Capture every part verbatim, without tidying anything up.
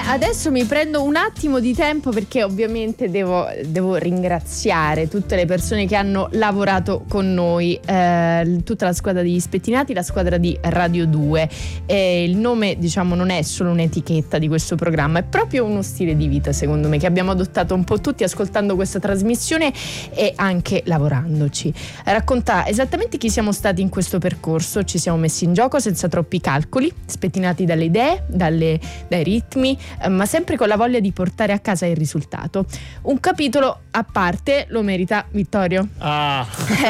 adesso mi prendo un attimo di tempo perché ovviamente devo, devo ringraziare tutte le persone che hanno lavorato con noi, eh, tutta la squadra degli Spettinati, la squadra di Radio due. Eh, il nome, diciamo, non è solo un'etichetta di questo programma, è proprio uno stile di vita, secondo me, che abbiamo adottato un po' tutti ascoltando questa trasmissione e anche lavorandoci. Racconta esattamente chi siamo stati in questo percorso, ci siamo messi in gioco senza troppi calcoli, spettinati dalle idee, dalle, dai ritmi, eh, ma sempre con la voglia di portare a casa il risultato. Un capitolo a parte lo merita Vittorio. Ah.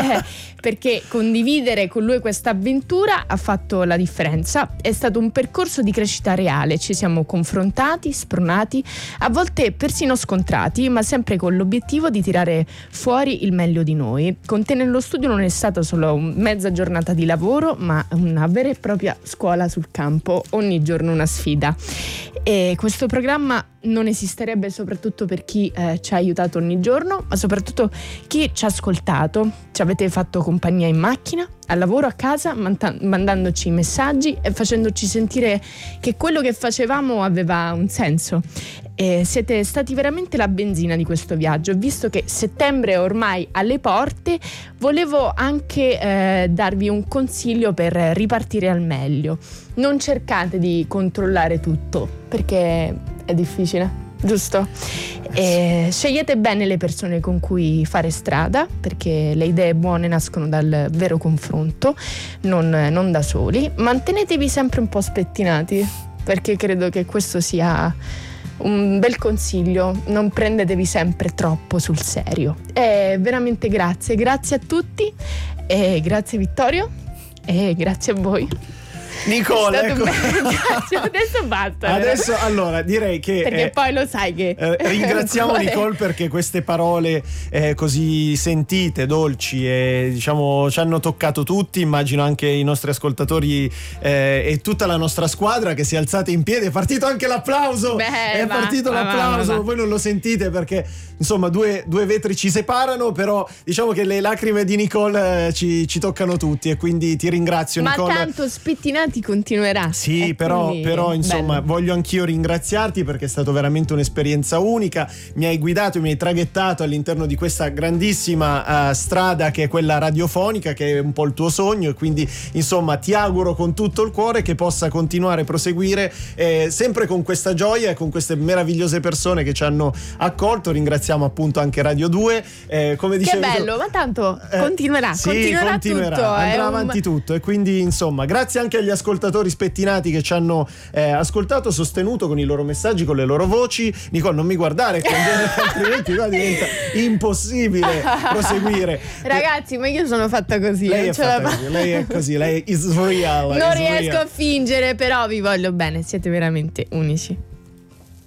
Perché condividere con lui questa avventura ha fatto la differenza. È stato un percorso di crescita reale, ci siamo confrontati, spronati, a volte persino scontrati, ma sempre con l'obiettivo di tirare fuori il meglio di noi. Con te nello studio non è stata solo mezza giornata di lavoro, ma una vera e propria scuola sul campo, ogni giorno una sfida. E questo programma non esisterebbe soprattutto per chi eh, ci ha aiutato ogni giorno, ma soprattutto chi ci ha ascoltato. Ci avete fatto compagnia in macchina, al lavoro, a casa, manta- mandandoci messaggi e facendoci sentire che quello che facevamo aveva un senso. E siete stati veramente la benzina di questo viaggio. Visto che settembre è ormai alle porte, volevo anche eh, darvi un consiglio per ripartire al meglio. Non cercate di controllare tutto, perché è difficile, giusto? E scegliete bene le persone con cui fare strada, perché le idee buone nascono dal vero confronto, non, non da soli. Mantenetevi sempre un po' spettinati, perché credo che questo sia un bel consiglio. Non prendetevi sempre troppo sul serio. E veramente grazie, grazie a tutti, e grazie Vittorio, e grazie a voi. Nicola, ecco. Grazie, adesso basta. Adesso allora direi che perché eh, poi lo sai che eh, ringraziamo Nicole perché queste parole eh, così sentite, dolci e diciamo ci hanno toccato tutti. Immagino anche i nostri ascoltatori eh, e tutta la nostra squadra che si è alzata in piedi. È partito anche l'applauso. Beh, è va, partito va, l'applauso. va, va. Voi non lo sentite perché insomma due, due vetri ci separano, però diciamo che le lacrime di Nicole eh, ci, ci toccano tutti, e quindi ti ringrazio, ma Nicole. tanto Spettinati continuerà. Sì, però, quindi, però insomma bello. Voglio anch'io ringraziarti perché è stato veramente un'esperienza unica. Mi hai guidato, mi hai traghettato all'interno di questa grandissima uh, strada che è quella radiofonica, che è un po' il tuo sogno, e quindi insomma ti auguro con tutto il cuore che possa continuare a proseguire eh, sempre con questa gioia e con queste meravigliose persone che ci hanno accolto. Ringraziamo appunto anche Radio due, eh, come dicevo, che bello, ma tanto eh, continuerà, sì, continuerà, continuerà tutto, andrà un... avanti tutto, e quindi insomma grazie anche agli ascoltatori spettinati che ci hanno eh, ascoltato, sostenuto con i loro messaggi, con le loro voci. Nicole, non mi guardare, altrimenti qua diventa impossibile proseguire. Ragazzi, ma io sono fatta così, Lei non è, ce la fatta fa- così, lei è così, lei is real. non is riesco real. a fingere, però vi voglio bene, siete veramente unici.